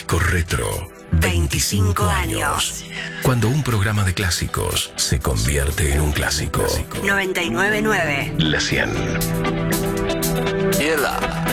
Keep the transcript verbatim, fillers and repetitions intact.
Disco Retro. veinticinco años. Cuando un programa de clásicos se convierte en un clásico. noventa y nueve punto nueve. La cien. Yela.